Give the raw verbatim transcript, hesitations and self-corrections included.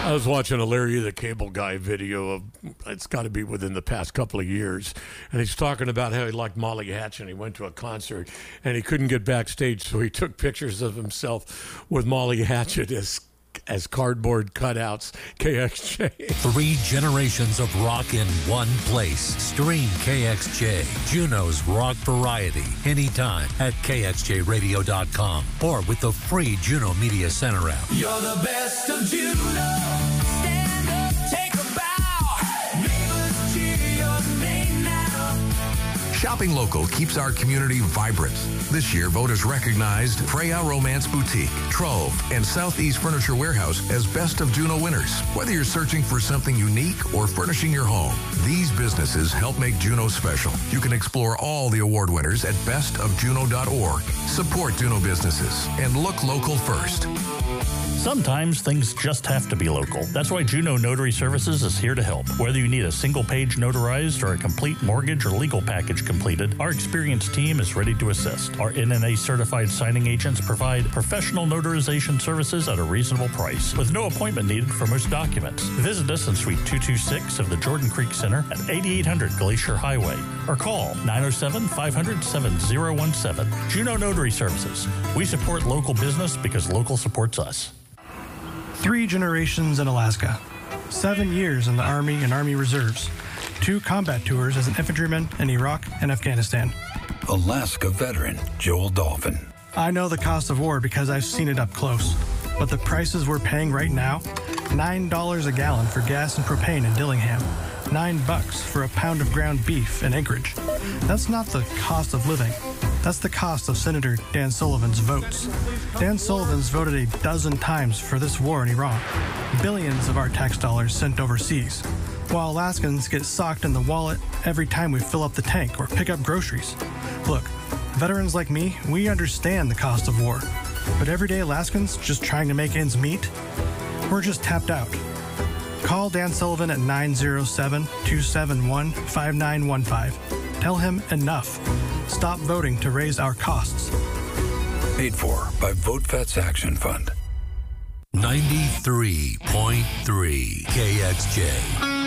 I was watching a Larry the Cable Guy video of, it's got to be within the past couple of years, and he's talking about how he liked Molly Hatchet, and he went to a concert, and he couldn't get backstage, so he took pictures of himself with Molly Hatchet as as cardboard cutouts. K X J. Three generations of rock in one place. Stream K X J, Juneau's rock variety, anytime at K X J radio dot com or with the free Juneau Media Center app. You're the best of Juneau. Stand up, take a bow. Neighbors cheer your name now. Shopping local keeps our community vibrant. This year, voters recognized Freya Romance Boutique, Trove, and Southeast Furniture Warehouse as Best of Juneau winners. Whether you're searching for something unique or furnishing your home, these businesses help make Juneau special. You can explore all the award winners at best of juneau dot org. Support Juneau businesses and look local first. Sometimes things just have to be local. That's why Juneau Notary Services is here to help. Whether you need a single page notarized or a complete mortgage or legal package completed, our experienced team is ready to assist. Our N N A certified signing agents provide professional notarization services at a reasonable price with no appointment needed for most documents. Visit us in Suite two two six of the Jordan Creek Center at eighty-eight hundred Glacier Highway or call nine oh seven, five hundred, seven oh one seven. Juneau Notary Services. We support local business because local supports us. Three generations in Alaska, seven years in the Army and Army Reserves, two combat tours as an infantryman in Iraq and Afghanistan. Alaska veteran Joel Dolphin. I know the cost of war because I've seen it up close, but the prices we're paying right now, nine dollars a gallon for gas and propane in Dillingham, nine bucks for a pound of ground beef in Anchorage. That's not the cost of living. That's the cost of Senator Dan Sullivan's votes. Dan Sullivan's voted a dozen times for this war in Iraq. Billions of our tax dollars sent overseas, while Alaskans get socked in the wallet every time we fill up the tank or pick up groceries. Look, veterans like me, we understand the cost of war, but everyday Alaskans just trying to make ends meet, we're just tapped out. Call Dan Sullivan at nine oh seven, two seven one, five nine one five. Tell him enough. Stop voting to raise our costs. Paid for by VoteVets Action Fund. ninety-three point three K X J.